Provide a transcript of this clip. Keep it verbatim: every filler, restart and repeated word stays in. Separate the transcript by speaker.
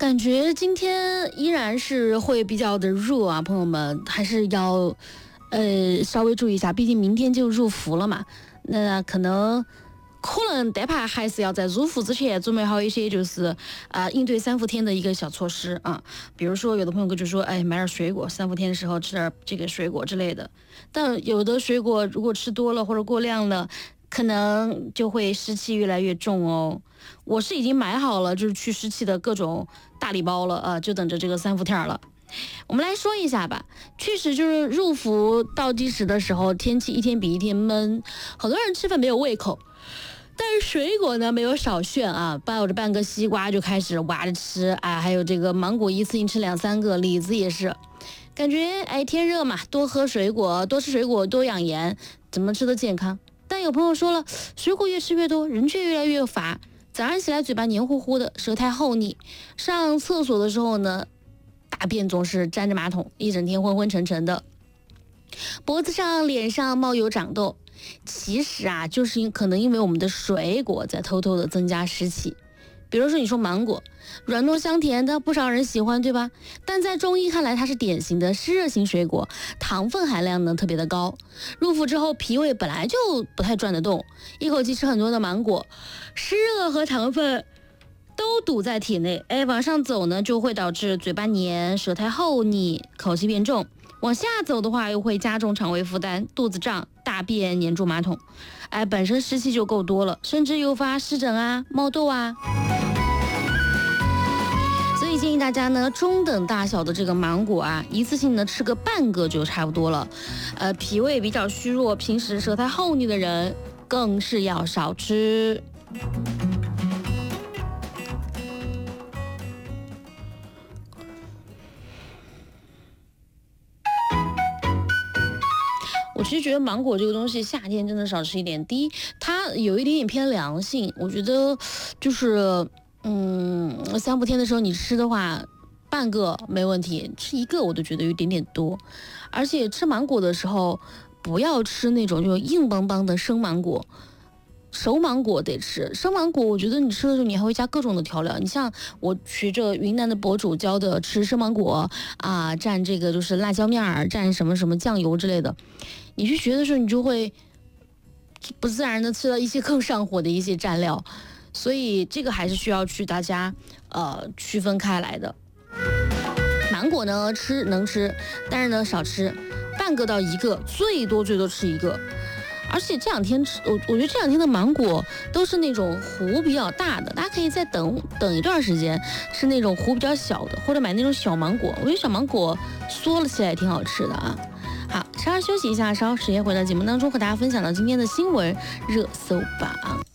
Speaker 1: 感觉今天依然是会比较的热啊，朋友们还是要呃稍微注意一下，毕竟明天就入伏了嘛。那可能可能但怕还是要在入伏之前准备好一些就是啊、呃、应对三伏天的一个小措施啊，比如说有的朋友就说，哎，买点水果，三伏天的时候吃点这个水果之类的。但有的水果如果吃多了或者过量了，可能就会湿气越来越重哦。我是已经买好了就是去湿气的各种大礼包了啊，就等着这个三伏天了。我们来说一下吧，确实就是入伏倒计时的时候，天气一天比一天闷，很多人吃饭没有胃口。但是水果呢没有少炫啊，抱着半个西瓜就开始挖着吃啊，还有这个芒果一次性吃两三个，李子也是，感觉哎天热嘛，多喝水果，多吃水果，多养颜，怎么吃都健康。但有朋友说了，水果越吃越多，人却越来越乏，早上起来嘴巴黏糊糊的，舌苔厚腻，上厕所的时候呢，大便总是沾着马桶，一整天昏昏沉沉的，脖子上、脸上冒油长痘。其实啊，就是因可能因为我们的水果在偷偷的增加湿气。比如说你说芒果，软糯香甜的，不少人喜欢，对吧？但在中医看来，它是典型的湿热型水果，糖分含量呢特别的高。入伏之后，脾胃本来就不太转得动，一口气吃很多的芒果，湿热和糖分都堵在体内，哎，往上走呢，就会导致嘴巴黏、舌苔厚腻、口气变重。往下走的话，又会加重肠胃负担，肚子胀，大便黏住马桶，哎，本身湿气就够多了，甚至诱发湿疹啊、冒痘啊。所以建议大家呢，中等大小的这个芒果啊，一次性呢吃个半个就差不多了。呃，脾胃比较虚弱，平时舌苔厚腻的人，更是要少吃。我其实觉得芒果这个东西夏天真的少吃一点。第一，它有一点点偏凉性，我觉得就是嗯，三伏天的时候你吃的话，半个没问题，吃一个我都觉得有点点多。而且吃芒果的时候，不要吃那种就是硬邦邦的生芒果。熟芒果得吃，生芒果我觉得你吃的时候你还会加各种的调料。你像我学着云南的博主教的吃生芒果啊，蘸这个就是辣椒面儿，蘸什么什么酱油之类的。你去学的时候，你就会不自然的吃到一些更上火的一些蘸料，所以这个还是需要去大家呃区分开来的。芒果呢吃能吃，但是呢少吃，半个到一个，最多最多吃一个。而且这两天吃，我我觉得这两天的芒果都是那种核比较大的，大家可以再等等一段时间，吃那种核比较小的，或者买那种小芒果。我觉得小芒果缩了起来也挺好吃的啊。好，稍稍休息一下，稍后时间回到节目当中和大家分享到今天的新闻热搜榜。